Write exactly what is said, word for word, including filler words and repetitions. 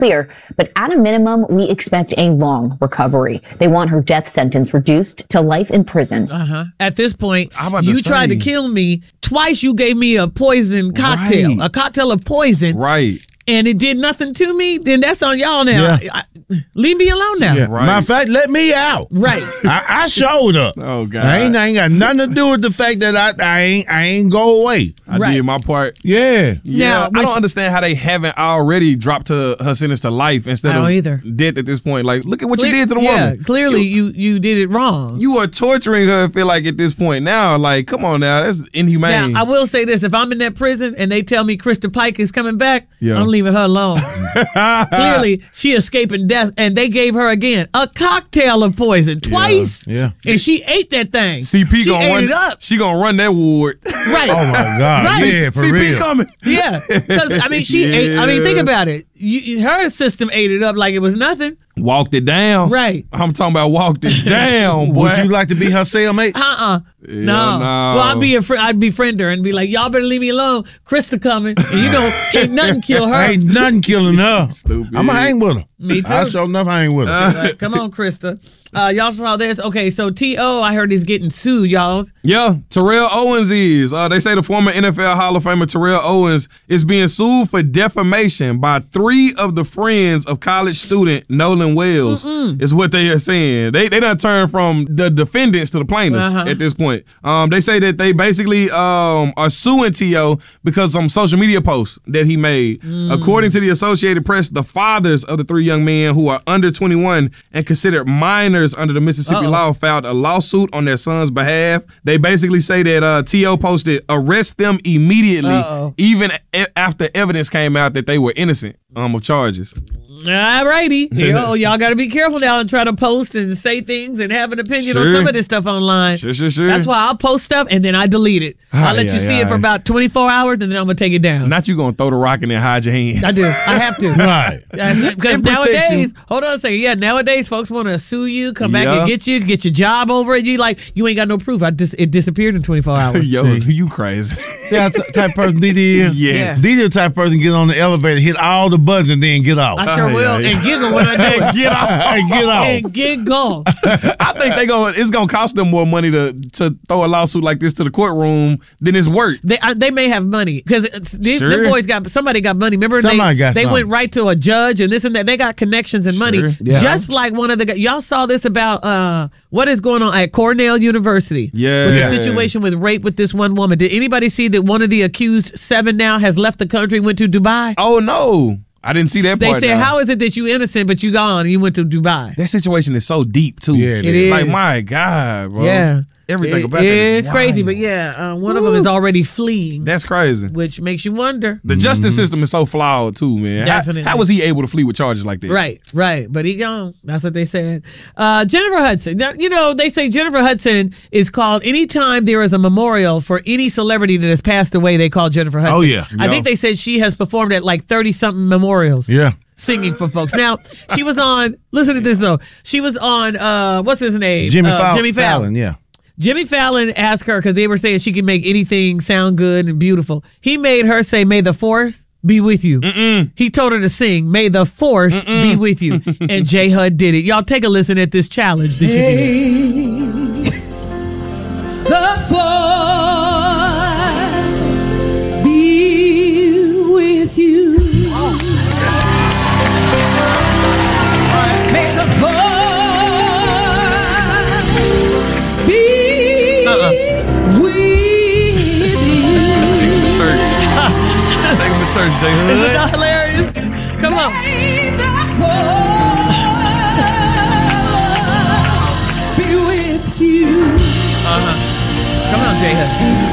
clear, but at a minimum, we expect a long recovery. They want her death sentence reduced to life in prison. Uh-huh. At this point, I'm about to you say. tried to kill me. Twice you gave me a poison cocktail, Right. a cocktail of poison. Right. And it did nothing to me, then that's on y'all now. Yeah. I, leave me alone now. Yeah. Right. Matter of fact, let me out. Right. I, I showed up. Oh, God. I ain't, I ain't got nothing to do with the fact that I, I ain't I ain't go away. I Right. did my part. Yeah. Yeah, Now, I when don't she- understand how they haven't already dropped her, her sentence to life instead I don't of either. death at this point. Like, look at what you Cle- did to the yeah, woman. clearly you, you did it wrong. You are torturing her, I feel like, at this point now. Like, come on now. That's inhumane. Now, I will say this. If I'm in that prison and they tell me Krista Pike is coming back, Yeah. I'm leaving her alone. Clearly, she escaping death, and they gave her, again, a cocktail of poison twice. Yeah. And she ate that thing. C P she gonna ate run. it up. She gonna run that ward. Right. Oh my God. Right. Yeah, for C P real. coming. Yeah. Because, I mean, she ate, I mean, think Yeah. about it. You, her system ate it up like it was nothing. Walked it down. Right. I'm talking about walked it down, boy. Would you like to be her cellmate? Uh-uh. Yeah, no. no. Well, I'd be a fr- I'd befriend her and be like, y'all better leave me alone. Krista coming. And you know, can't nothing kill her. Ain't nothing killing her. Stupid. I'm going to hang with her. Me too. I sure enough hang with her. Right, come on, Krista. Uh, y'all saw this? Okay, so T O, I heard he's getting sued, y'all. Yeah, Terrell Owens is. Uh, they say the former N F L Hall of Famer Terrell Owens is being sued for defamation by three of the friends of college student Nolan Wells, Mm-mm. is what they are saying. They they done turned from the defendants to the plaintiffs Uh-huh. at this point. Um, they say that they basically um, are suing T O because of some social media posts that he made. Mm. According to the Associated Press, the fathers of the three young men who are under twenty-one and considered minors under the Mississippi Uh-oh. law filed a lawsuit on their son's behalf. They basically say that uh, T O posted, arrest them immediately, Uh-oh. even e- after evidence came out that they were innocent um, of charges. All righty. Yo, y'all got to be careful now and try to post and say things and have an opinion on Sure. some of this stuff online. Sure, sure, sure. That's why I'll post stuff and then I delete it. I'll let Aye, you aye, see it for aye. about twenty-four hours and then I'm going to take it down. Not you gonna throw the rock and then hide your hands. I do. I have to. Right. That's- Because It protects nowadays, you. hold on a second. Yeah, nowadays folks want to sue you, come back Yeah. and get you, get your job over it. You like, you ain't got no proof. I dis- it disappeared in twenty-four hours. Yo, See. you crazy. See how t- type of person D D is? Yes. D D the type of person get on the elevator, hit all the buttons, and then get off. I sure Aye, will. aye, And aye. giggle when I do it. Get off. Hey, get off. And giggle. I think they gonna it's gonna cost them more money to to throw a lawsuit like this to the courtroom than it's worth. They uh, they may have money because these Sure. them boys got somebody got money. Remember Somebody they got they something. went right to a judge and this and that. They got connections and money. Sure. Yeah. Just like one of the guys. Y'all saw this about uh what is going on at Cornell University. Yeah. With Yeah. the situation with rape with this one woman. Did anybody see that one of the accused seven now has left the country, went to Dubai? Oh no. I didn't see that They part. said, now. how is it that you innocent but you gone and you went to Dubai? That situation is so deep too. Yeah, it It is. Like my God, bro. Yeah. Everything It- about that is it's crazy, wild. but yeah, uh, one of them is already fleeing, That's crazy. which makes you wonder. The justice system is so flawed too, man. How- Definitely. How, was he able to flee with charges like that? Right, right. But he gone. That's what they said. Uh, Jennifer Hudson. Now, you know, they say Jennifer Hudson is called anytime there is a memorial for any celebrity that has passed away, they call Jennifer Hudson. Oh, yeah. I Yeah. think they said she has performed at like thirty-something memorials. Yeah. Singing for folks. Now, she was on, listen to this though. She was on, uh, what's his name? Jimmy, uh, Fallon, Jimmy Fallon. Yeah. Jimmy Fallon asked her, because they were saying she can make anything sound good and beautiful. He made her say, may the force be with you. Mm-mm. He told her to sing, may the force Mm-mm. be with you. And J Hud did it. Y'all take a listen at this challenge that she did. The force be with you. May the force be Uh-uh. with you. Church. Take him to church, J Isn't Hood. that hilarious? Come on. May the force be with you. Uh-huh. Come on, J Hud.